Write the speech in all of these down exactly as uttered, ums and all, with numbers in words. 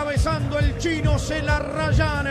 encabezando el Chino Zelarrayán,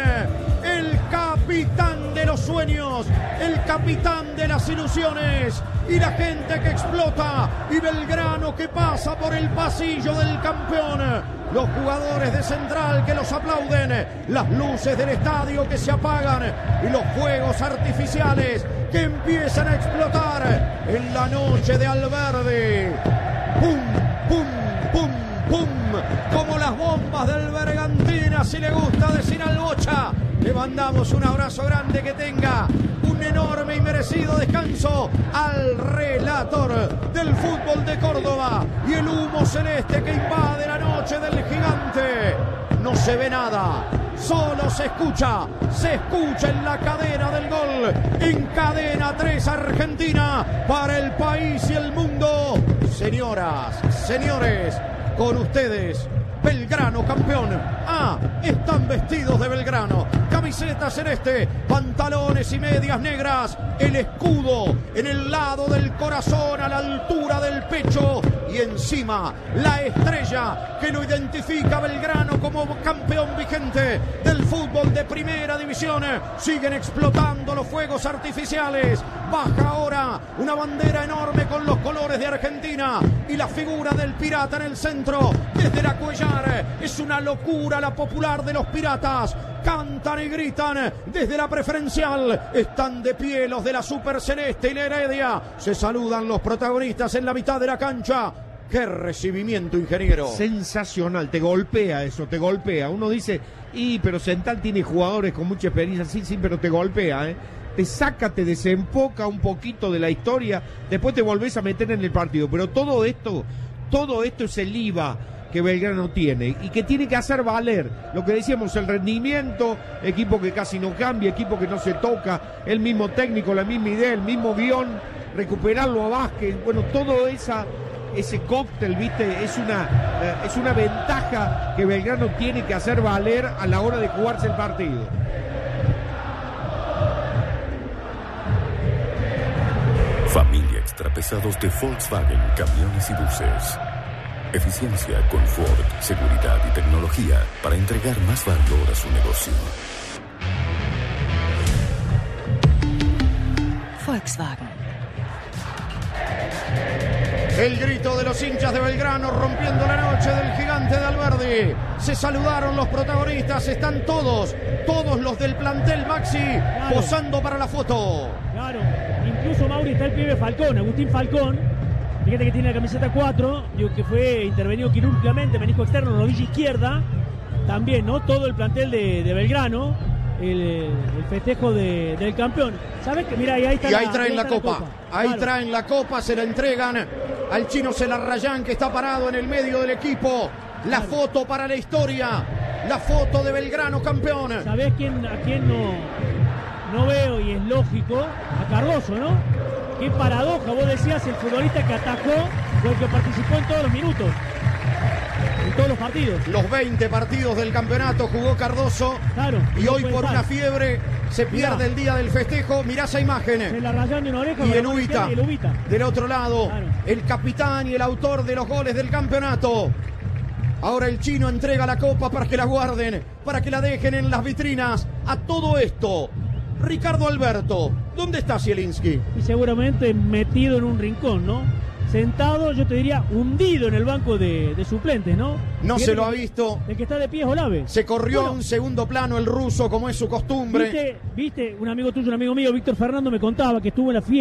el capitán de los sueños, el capitán de las ilusiones, y la gente que explota, y Belgrano que pasa por el pasillo del campeón, los jugadores de Central que los aplauden, las luces del estadio que se apagan y los fuegos artificiales que empiezan a explotar en la noche de Alberdi. ¡Pum, pum, pum, pum! Como las bombas del Bergantina, si le gusta decir al Bocha. Le mandamos un abrazo grande, que tenga un enorme y merecido descanso al relator del fútbol de Córdoba, y el humo celeste que invade la noche del Gigante. No se ve nada, solo se escucha, se escucha en la cadena del gol, en cadena tres Argentina, para el país y el mundo. Señoras, señores, con ustedes, Belgrano campeón. Ah, están vestidos de Belgrano, camiseta celeste, pantalones y medias negras, el escudo en el lado del corazón, a la altura del pecho, y encima la estrella que lo identifica a Belgrano como campeón vigente del fútbol de primera división. Siguen explotando los fuegos artificiales. Baja ahora una bandera enorme con los colores de Argentina y la figura del pirata en el centro. Desde la Cuellar es una locura la popular de los piratas. Cantan y gritan desde la preferencial. Están de pie los de la Super Celeste y la Heredia. Se saludan los protagonistas en la mitad de la cancha. ¡Qué recibimiento, ingeniero! Sensacional, te golpea eso, te golpea. Uno dice, y pero Central tiene jugadores con mucha experiencia, sí, sí, pero te golpea, ¿eh? Te saca, te desempoca un poquito de la historia, después te volvés a meter en el partido. Pero todo esto, todo esto es el I V A que Belgrano tiene y que tiene que hacer valer lo que decíamos, el rendimiento, equipo que casi no cambia, equipo que no se toca, el mismo técnico, la misma idea, el mismo guión, recuperarlo a Vázquez, bueno, todo esa... ese cóctel, viste, es una eh, es una ventaja que Belgrano tiene que hacer valer a la hora de jugarse el partido. Familia Extrapesados de Volkswagen Camiones y Buses. Eficiencia, confort, seguridad y tecnología para entregar más valor a su negocio. Volkswagen. El grito de los hinchas de Belgrano rompiendo la noche del Gigante de Alberdi. Se saludaron los protagonistas, están todos, todos los del plantel Maxi, claro, posando para la foto. Claro, incluso Mauri está el pibe Falcón, Agustín Falcón. Fíjate que tiene la camiseta cuatro, digo que fue intervenido quirúrgicamente, menisco externo, rodilla izquierda. También, ¿no? Todo el plantel de, de Belgrano, el, el festejo de, del campeón. ¿Sabes que? Mira, ahí está. Y ahí la, traen ahí la, la copa. copa. Ahí claro. traen la copa, se la entregan al Chino Zelarrayán, que está parado en el medio del equipo. La claro. foto para la historia, la foto de Belgrano campeón. ¿Sabés quién, a quién no, no veo y es lógico? A Cardoso, ¿no? Qué paradoja, vos decías, el futbolista que atajó fue el que participó en todos los minutos, en todos los partidos. Los veinte partidos del campeonato jugó Cardoso. Claro. Y no hoy por estar. Una fiebre se pierde Mirá. el día del festejo. Mirá esa imagen. Se la rayó de una oreja y el Ubita, y el Ubita. Del otro lado, claro. el capitán y el autor de los goles del campeonato. Ahora el Chino entrega la copa para que la guarden, para que la dejen en las vitrinas. A todo esto, Ricardo Alberto, ¿dónde está Zielinski? Y seguramente metido en un rincón, ¿no? Sentado, yo te diría, hundido en el banco de, de suplentes, ¿no? No Fíjate se lo que, ha visto. El que está de pie es Olave. Se corrió bueno, a un segundo plano el ruso, como es su costumbre. ¿Viste, viste, un amigo tuyo, un amigo mío, Víctor Fernando, me contaba que estuvo en la fiesta